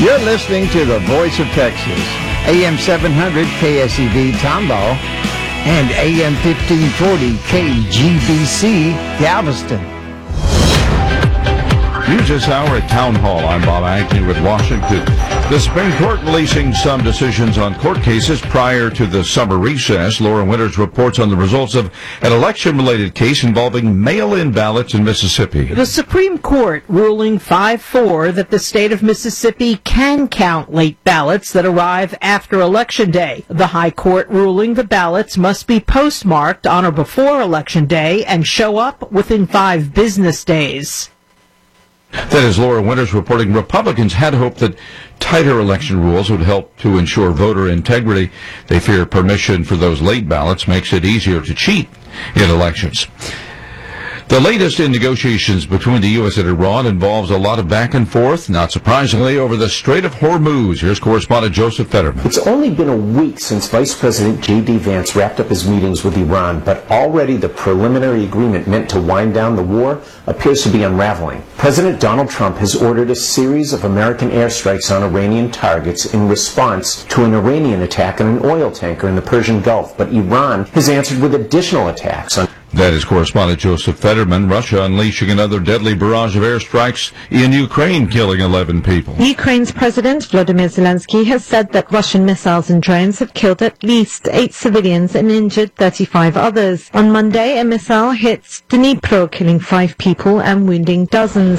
You're listening to the Voice of Texas, AM 700 KSEV Tomball and AM 1540 KGBC Galveston. News this hour at Town Hall. I'm Bob Agnew with Washington. The Supreme Court releasing some decisions on court cases prior to the summer recess. Laura Winters reports on the results of an election-related case involving mail-in ballots in Mississippi. The Supreme Court ruling 5-4 that the state of Mississippi can count late ballots that arrive after Election Day. The High Court ruling the ballots must be postmarked on or before Election Day and show up within 5 business days. That is Laura Winters reporting Republicans had hoped that tighter election rules would help to ensure voter integrity. They fear permission for those late ballots makes it easier to cheat in elections. The latest in negotiations between the U.S. and Iran involves a lot of back and forth, not surprisingly, over the Strait of Hormuz. Here's correspondent Joseph Fetterman. It's only been a week since Vice President J.D. Vance wrapped up his meetings with Iran, but already the preliminary agreement meant to wind down the war appears to be unraveling. President Donald Trump has ordered a series of American airstrikes on Iranian targets in response to an Iranian attack on an oil tanker in the Persian Gulf, but Iran has answered with additional attacks on... That is correspondent Joseph Fetterman. Russia unleashing another deadly barrage of airstrikes in Ukraine, killing 11 people. Ukraine's President Volodymyr Zelensky has said that Russian missiles and drones have killed at least 8 civilians and injured 35 others. On Monday, a missile hit Dnipro, killing 5 people and wounding dozens.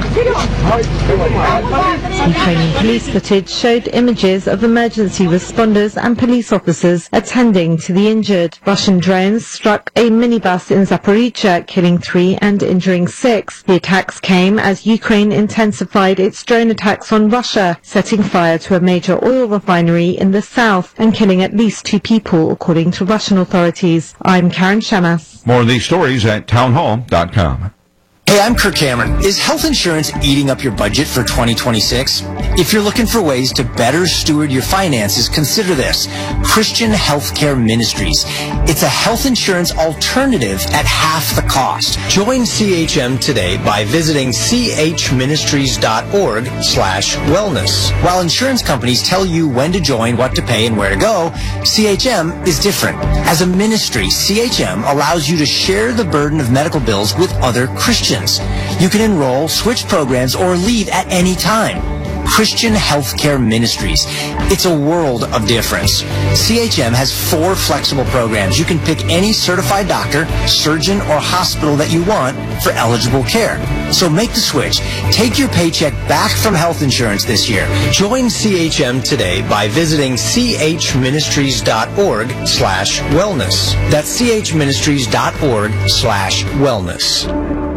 Ukrainian police footage showed images of emergency responders and police officers attending to the injured. Russian drones struck a minibus in Zaporizhzhia, killing 3 and injuring 6. The attacks came as Ukraine intensified its drone attacks on Russia, setting fire to a major oil refinery in the south and killing at least 2 people, according to Russian authorities. I'm Karen Shamas. More of these stories at townhall.com. Hey, I'm Kirk Cameron. Is health insurance eating up your budget for 2026? If you're looking for ways to better steward your finances, consider this. Christian Healthcare Ministries. It's a health insurance alternative at half the cost. Join CHM today by visiting chministries.org/wellness. While insurance companies tell you when to join, what to pay, and where to go, CHM is different. As a ministry, CHM allows you to share the burden of medical bills with other Christians. You can enroll, switch programs, or leave at any time. Christian Healthcare Ministries. It's a world of difference. CHM has 4 flexible programs. You can pick any certified doctor, surgeon, or hospital that you want for eligible care. So make the switch. Take your paycheck back from health insurance this year. Join CHM today by visiting chministries.org/wellness. That's chministries.org/wellness.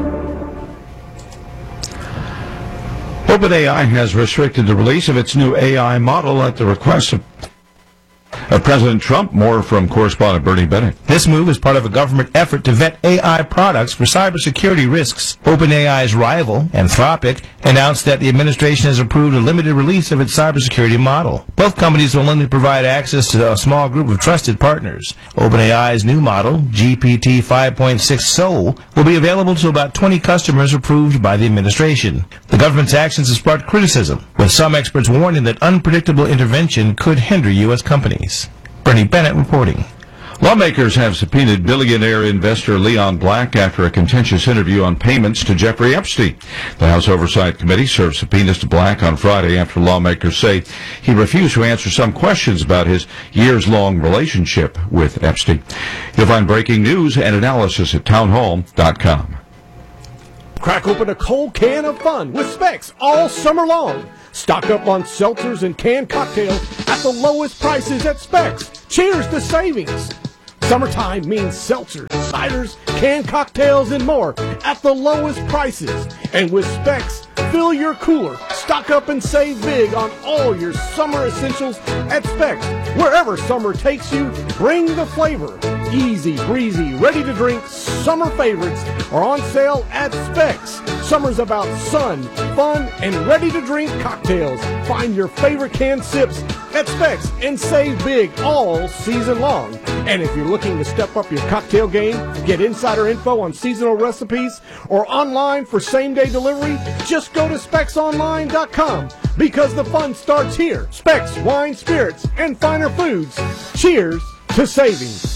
OpenAI has restricted the release of its new AI model at the request of President Trump. More from correspondent Bernie Bennett. This move is part of a government effort to vet AI products for cybersecurity risks. OpenAI's rival, Anthropic, announced that the administration has approved a limited release of its cybersecurity model. Both companies will only provide access to a small group of trusted partners. OpenAI's new model, GPT 5.6 Soul, will be available to about 20 customers approved by the administration. The government's actions have sparked criticism, with some experts warning that unpredictable intervention could hinder U.S. companies. Bernie Bennett reporting. Lawmakers have subpoenaed billionaire investor Leon Black after a contentious interview on payments to Jeffrey Epstein. The House Oversight Committee served subpoenas to Black on Friday after lawmakers say he refused to answer some questions about his years-long relationship with Epstein. You'll find breaking news and analysis at townhall.com. Crack open a cold can of fun with Specs all summer long. Stock up on seltzers and canned cocktails at the lowest prices at Specs. Cheers to savings. Summertime means seltzers, ciders, canned cocktails, and more at the lowest prices. And with Specs, fill your cooler, stock up and save big on all your summer essentials at Specs. Wherever summer takes you, bring the flavor. Easy, breezy, ready to drink summer favorites are on sale at Specs. Summer's about sun, fun, and ready to drink cocktails. Find your favorite canned sips at Specs and save big all season long. And if you're looking to step up your cocktail game, get insider info on seasonal recipes, or online for same-day delivery, just go to specsonline.com. because the fun starts here. Specs Wine, Spirits, and Finer Foods. Cheers to savings.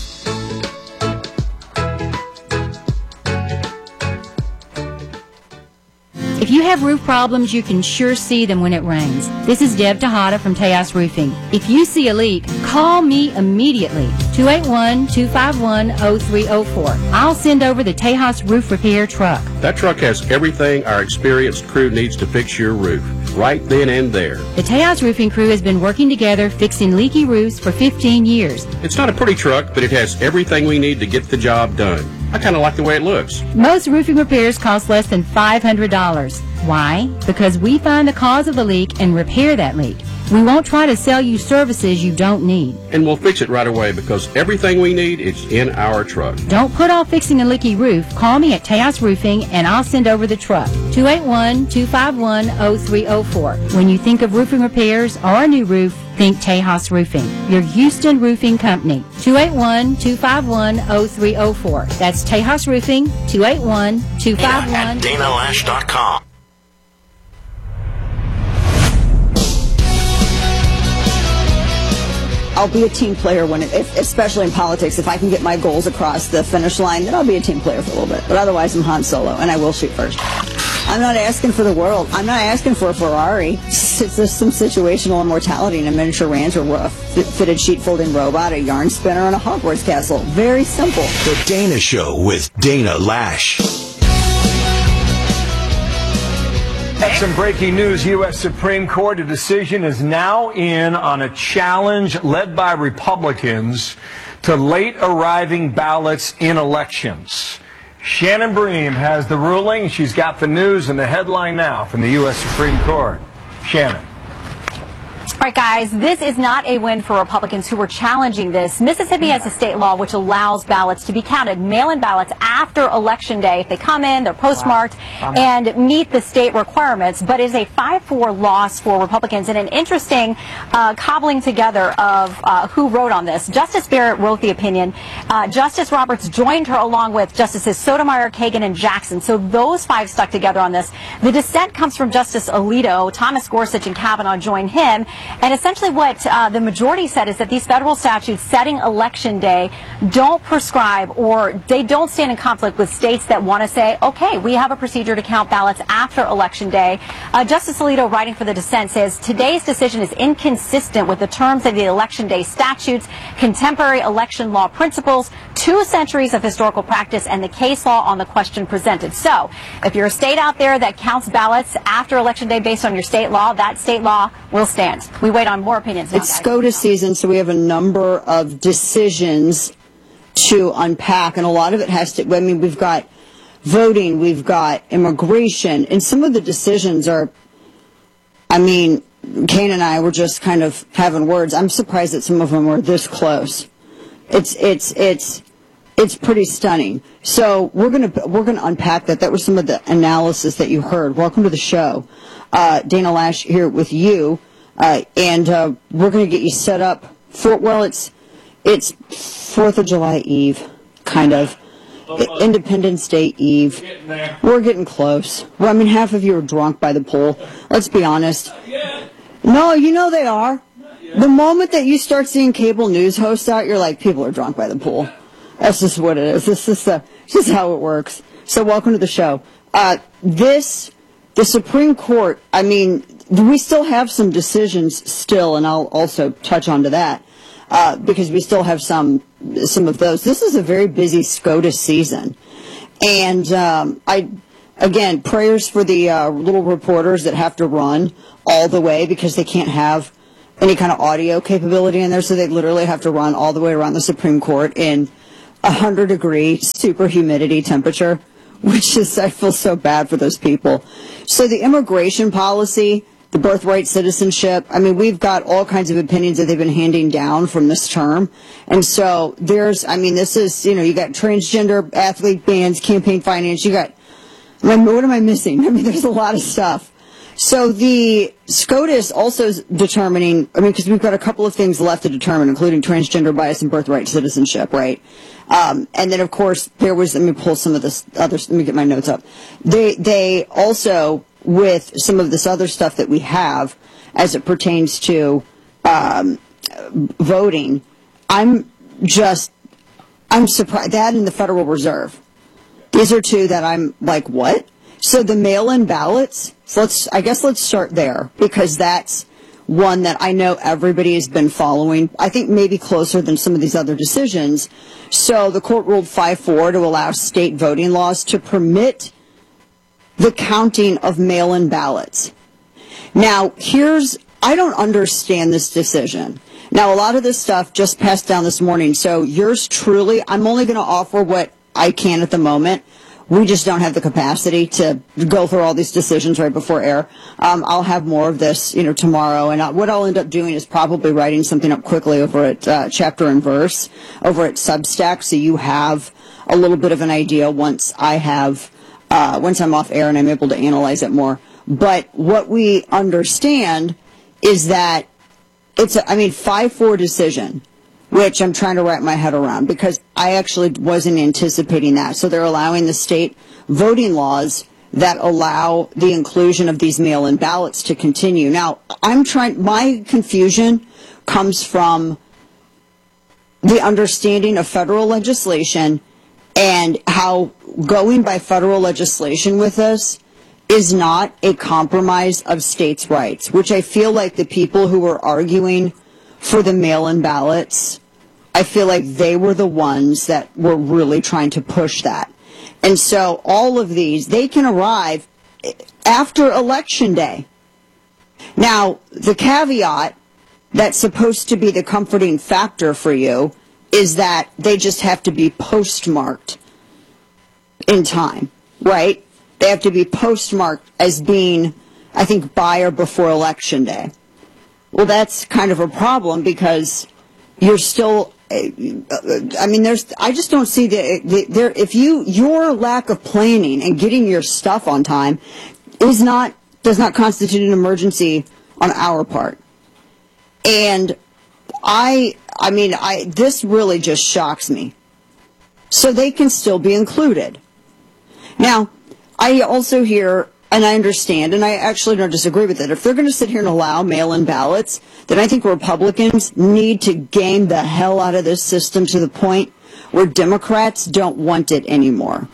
If you have roof problems, you can sure see them when it rains. This is Deb Tejada from Tejas Roofing. If you see a leak, call me immediately, 281-251-0304. I'll send over the Tejas Roof Repair truck. That truck has everything our experienced crew needs to fix your roof, right then and there. The Tejas Roofing crew has been working together fixing leaky roofs for 15 years. It's not a pretty truck, but it has everything we need to get the job done. I kind of like the way it looks. Most roofing repairs cost less than $500. Why? Because we find the cause of the leak and repair that leak. We won't try to sell you services you don't need. And we'll fix it right away because everything we need is in our truck. Don't put off fixing a leaky roof. Call me at Tejas Roofing and I'll send over the truck. 281-251-0304. When you think of roofing repairs or a new roof, think Tejas Roofing, your Houston roofing company. 281-251-0304. That's Tejas Roofing, 281-251. At DanaLash.com. I'll be a team player especially in politics. If I can get my goals across the finish line, then I'll be a team player for a little bit. But otherwise, I'm Han Solo, and I will shoot first. I'm not asking for the world. I'm not asking for a Ferrari. It's just some situational immortality in a miniature ranch or a fitted sheet-folding robot, a yarn spinner, and a Hogwarts castle. Very simple. The Dana Show with Dana Lash. Some breaking news. U.S. Supreme Court, a decision is now in on a challenge led by Republicans to late arriving ballots in elections. Shannon Bream has the ruling. She's got the news and the headline now from the U.S. Supreme Court. Shannon. All right, guys, this is not a win for Republicans who were challenging this. Mississippi has a state law which allows ballots to be counted, mail-in ballots after Election Day. If they come in, they're postmarked and meet the state requirements, but it is a 5-4 loss for Republicans. And an interesting cobbling together of who wrote on this. Justice Barrett wrote the opinion. Justice Roberts joined her along with Justices Sotomayor, Kagan, and Jackson. So those 5 stuck together on this. The dissent comes from Justice Alito. Thomas Gorsuch and Kavanaugh joined him. And essentially what the majority said is that these federal statutes setting Election Day don't prescribe or they don't stand in conflict with states that want to say, okay, we have a procedure to count ballots after Election Day. Justice Alito, writing for the dissent, says today's decision is inconsistent with the terms of the Election Day statutes, contemporary election law principles, 2 centuries of historical practice, and the case law on the question presented. So if you're a state out there that counts ballots after Election Day based on your state law, that state law will stand. We wait on more opinions now, It's SCOTUS season, so we have a number of decisions to unpack, and a lot of it has to, I mean, we've got voting, we've got immigration, and some of the decisions are, I mean, Kane and I were just kind of having words. I'm surprised that some of them were this close. It's pretty stunning. So we're gonna unpack that. That was some of the analysis that you heard. Welcome to the show. Dana Lash here with you. And we're going to get you set up for, well, it's 4th of July Eve, kind of. Independence Day Eve. We're getting close. Well, I mean, half of you are drunk by the pool. Let's be honest. No, you know they are. The moment that you start seeing cable news hosts out, you're like, people are drunk by the pool. That's just what it is. This is just how it works. So welcome to the show. The Supreme Court, I mean, we still have some decisions still, and I'll also touch on to that, because we still have some of those. This is a very busy SCOTUS season. And again, prayers for the little reporters that have to run all the way because they can't have any kind of audio capability in there, so they literally have to run all the way around the Supreme Court in 100-degree super humidity temperature, which is, I feel so bad for those people. So the immigration policy, the birthright citizenship, I mean, we've got all kinds of opinions that they've been handing down from this term. And so there's, I mean, this is, you know, you got transgender athlete bans, campaign finance, you got, what am I missing? I mean, there's a lot of stuff. So the SCOTUS also is determining, I mean, because we've got a couple of things left to determine, including transgender bias and birthright citizenship, right? And then, of course, there was, let me pull some of this others, let me get my notes up. They also with some of this other stuff that we have as it pertains to voting, I'm surprised. That and the Federal Reserve. These are two that I'm like, what? So the mail-in ballots, I guess let's start there, because that's one that I know everybody has been following, I think maybe closer than some of these other decisions. So the court ruled 5-4 to allow state voting laws to permit the counting of mail-in ballots. Now, I don't understand this decision. Now, a lot of this stuff just passed down this morning, so yours truly, I'm only going to offer what I can at the moment. We just don't have the capacity to go through all these decisions right before air. I'll have more of this, tomorrow, and what I'll end up doing is probably writing something up quickly over at Chapter and Verse, over at Substack, so you have a little bit of an idea once I'm off air and I'm able to analyze it more. But what we understand is that it's a 5-4 decision, which I'm trying to wrap my head around, because I actually wasn't anticipating that. So they're allowing the state voting laws that allow the inclusion of these mail-in ballots to continue. Now, my confusion comes from the understanding of federal legislation and how going by federal legislation with this is not a compromise of states' rights, which I feel like the people who were arguing for the mail-in ballots, I feel like they were the ones that were really trying to push that. And so all of these, they can arrive after Election Day. Now, the caveat that's supposed to be the comforting factor for you is that they just have to be postmarked in time, right? They have to be postmarked as being, I think, by or before Election Day. Well, that's kind of a problem because you're still, I just don't see your lack of planning and getting your stuff on time does not constitute an emergency on our part. And this really just shocks me. So they can still be included. Now, I also hear, and I understand, and I actually don't disagree with it, if they're going to sit here and allow mail-in ballots, then I think Republicans need to game the hell out of this system to the point where Democrats don't want it anymore.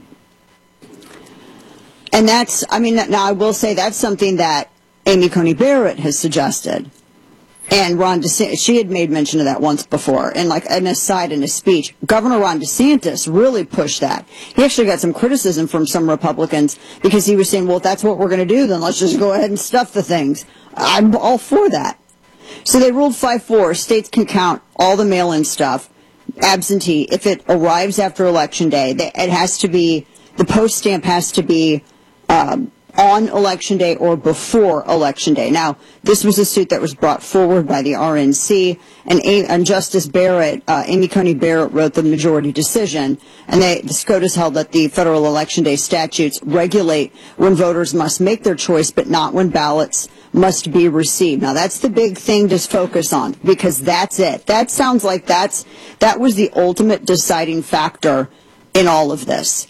And now I will say that's something that Amy Coney Barrett has suggested. And Ron DeSantis, she had made mention of that once before, and like an aside in his speech. Governor Ron DeSantis really pushed that. He actually got some criticism from some Republicans because he was saying, well, if that's what we're going to do, then let's just go ahead and stuff the things. I'm all for that. So they ruled 5-4. States can count all the mail-in stuff, absentee, if it arrives after Election Day. It has to be, the post stamp has to be on Election Day or before Election Day. Now, this was a suit that was brought forward by the RNC, and Justice Barrett, Amy Coney Barrett, wrote the majority decision, and the SCOTUS held that the federal Election Day statutes regulate when voters must make their choice, but not when ballots must be received. Now, that's the big thing to focus on, because that's it. That sounds like that was the ultimate deciding factor in all of this.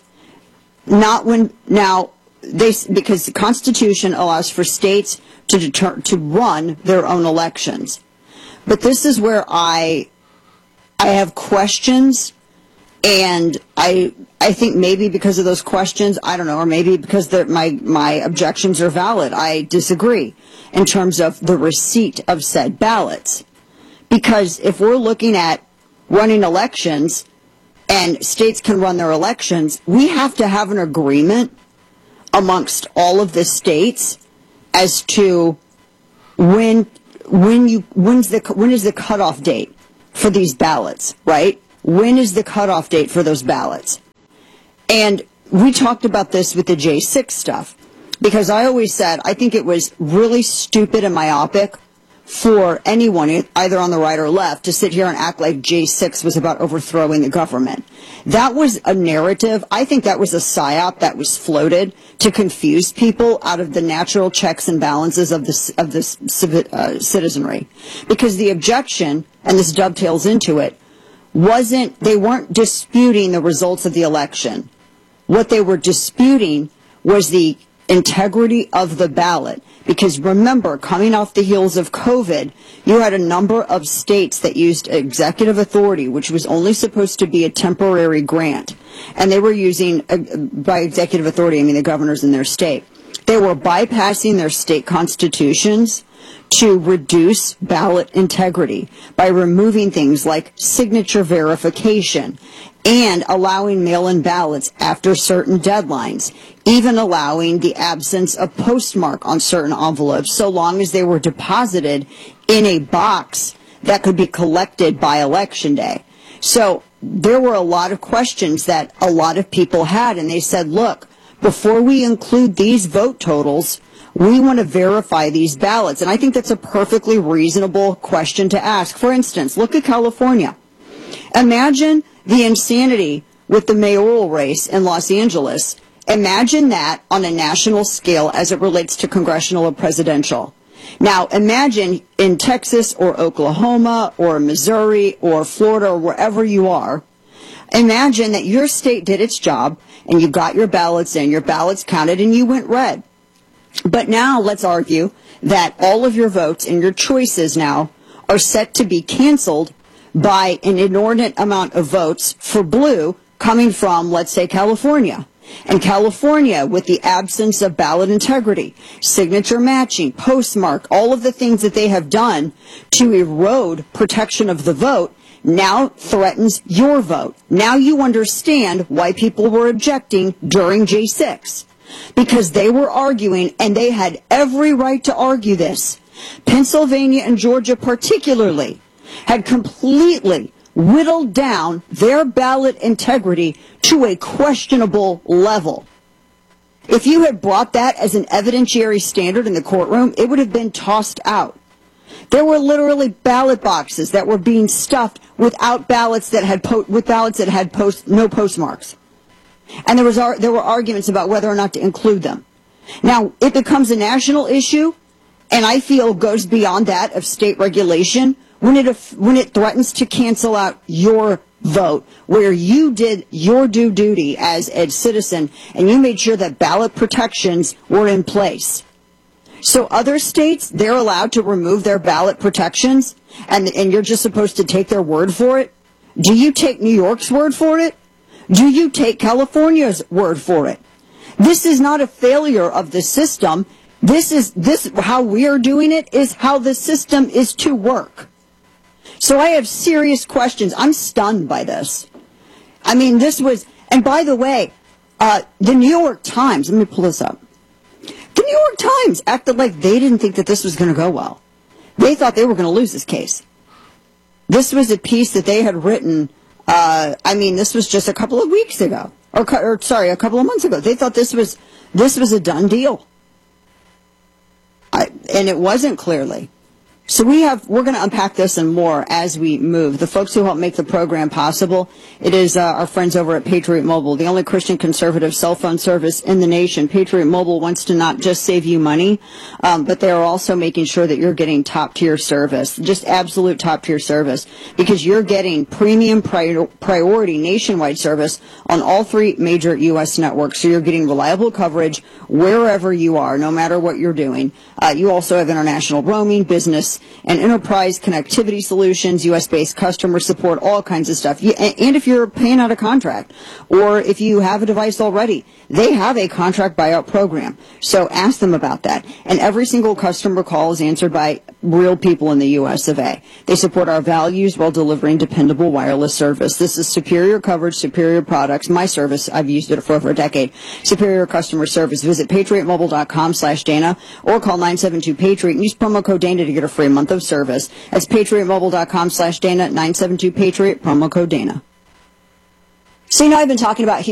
Because the Constitution allows for states to run their own elections. But this is where I have questions, and I think maybe because of those questions, I don't know, or maybe because my objections are valid, I disagree in terms of the receipt of said ballots. Because if we're looking at running elections and states can run their elections, we have to have an agreement amongst all of the states as to when is the cutoff date for these ballots, right? When is the cutoff date for those ballots? And we talked about this with the J6 stuff, because I always said I think it was really stupid and myopic for anyone, either on the right or left, to sit here and act like J6 was about overthrowing the government. That was a narrative. I think that was a psyop that was floated to confuse people out of the natural checks and balances of the citizenry. Because the objection, and this dovetails into it, they weren't disputing the results of the election. What they were disputing was the integrity of the ballot. Because remember, coming off the heels of COVID, you had a number of states that used executive authority, which was only supposed to be a temporary grant. And they were using, by executive authority, I mean the governors in their state. They were bypassing their state constitutions to reduce ballot integrity by removing things like signature verification and allowing mail-in ballots after certain deadlines, even allowing the absence of postmark on certain envelopes so long as they were deposited in a box that could be collected by Election Day. So there were a lot of questions that a lot of people had, and they said, look, before we include these vote totals, we want to verify these ballots. And I think that's a perfectly reasonable question to ask. For instance, look at California. Imagine the insanity with the mayoral race in Los Angeles. Imagine that on a national scale as it relates to congressional or presidential. Now, imagine in Texas or Oklahoma or Missouri or Florida or wherever you are, imagine that your state did its job and you got your ballots in, your ballots counted, and you went red. But now let's argue that all of your votes and your choices now are set to be canceled by an inordinate amount of votes for blue coming from, let's say, California. And California, with the absence of ballot integrity, signature matching, postmark, all of the things that they have done to erode protection of the vote, now threatens your vote. Now you understand why people were objecting during J6. Because they were arguing, and they had every right to argue this. Pennsylvania and Georgia particularly had completely whittled down their ballot integrity to a questionable level. If you had brought that as an evidentiary standard in the courtroom, it would have been tossed out. There were literally ballot boxes that were being stuffed without ballots that had no postmarks. And there were arguments about whether or not to include them. Now, it becomes a national issue, and I feel goes beyond that of state regulation when it threatens to cancel out your vote, where you did your due duty as a citizen, and you made sure that ballot protections were in place. So other states, they're allowed to remove their ballot protections, and you're just supposed to take their word for it? Do you take New York's word for it? Do you take California's word for it? This is not a failure of the system. How we are doing it is how the system is to work. So I have serious questions. I'm stunned by this. I mean, and by the way, the New York Times, let me pull this up. The New York Times acted like they didn't think that this was going to go well. They thought they were going to lose this case. This was a piece that they had written, this was just a couple of weeks ago, a couple of months ago. They thought this was a done deal. And it wasn't, clearly. So we're going to unpack this and more as we move. The folks who help make the program possible, it is our friends over at Patriot Mobile, the only Christian conservative cell phone service in the nation. Patriot Mobile wants to not just save you money, but they are also making sure that you're getting top-tier service, just absolute top-tier service, because you're getting premium priority nationwide service on all three major U.S. networks. So you're getting reliable coverage wherever you are, no matter what you're doing. You also have international roaming, business and enterprise connectivity solutions, U.S.-based customer support, all kinds of stuff. And if you're paying out a contract, or if you have a device already, they have a contract buyout program. So ask them about that. And every single customer call is answered by real people in the U.S. of A. They support our values while delivering dependable wireless service. This is superior coverage, superior products. My service, I've used it for over a decade. Superior customer service. Visit patriotmobile.com/Dana or call 972-PATRIOT and use promo code Dana to get a free month of service. That's patriotmobile.com/Dana, 972-PATRIOT, promo code Dana. So, I've been talking about